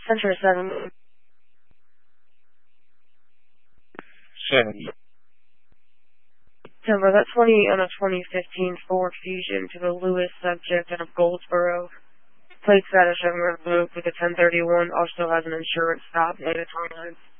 Center 7. 70. Denver, that's 20 on a 2015 Ford Fusion to the Lewis subject out of Goldsboro. Plate status showing revoked with a 1031. Also has an insurance stop, data 29.